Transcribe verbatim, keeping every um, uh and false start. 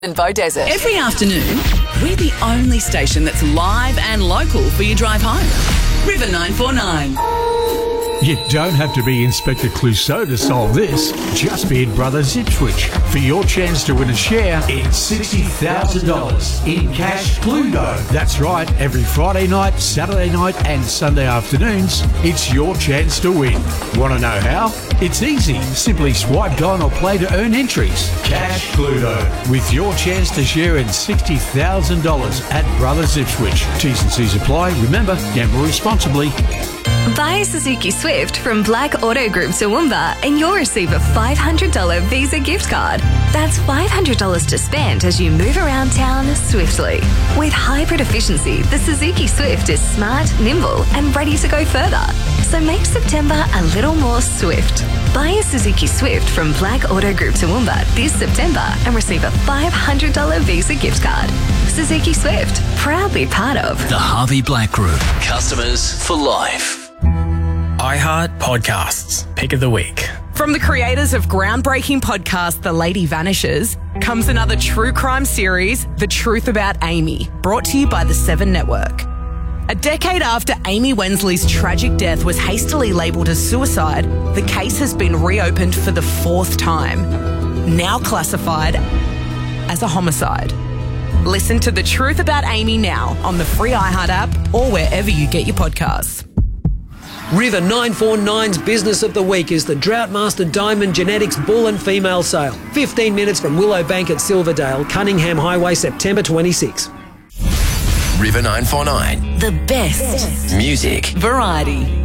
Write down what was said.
in Beaudesert. Every afternoon, we're the only station that's live and local for your drive home. River nine four nine. You don't have to be Inspector Clouseau to solve this. Just be at Brothers Ipswich for your chance to win a share in sixty thousand dollars in cash Cluedo. That's right, every Friday night, Saturday night and Sunday afternoons, it's your chance to win. Want to know how? It's easy. Simply swipe down or play to earn entries. Cash Cluedo, with your chance to share in sixty thousand dollars at Brothers Ipswich. T's and C's apply. Remember, gamble responsibly. Buy a Suzuki Swift from Black Auto Group Toowoomba and you'll receive a five hundred dollars Visa gift card. That's five hundred dollars to spend as you move around town swiftly. With hybrid efficiency, the Suzuki Swift is smart, nimble and ready to go further. So make September a little more swift. Buy a Suzuki Swift from Black Auto Group Toowoomba this September and receive a five hundred dollars Visa gift card. Suzuki Swift, proudly part of the Harvey Black Group. Customers for life. iHeart Podcasts. Pick of the Week. From the creators of groundbreaking podcast The Lady Vanishes comes another true crime series, The Truth About Amy, brought to you by the Seven Network. A decade after Amy Wensley's tragic death was hastily labelled as suicide, the case has been reopened for the fourth time, now classified as a homicide. Listen to The Truth About Amy now on the free iHeart app or wherever you get your podcasts. River nine four nine's Business of the Week is the Droughtmaster Diamond Genetics Bull and Female Sale. fifteen minutes from Willowbank at Silverdale, Cunningham Highway, September twenty-sixth. River nine four nine. The best Music. variety.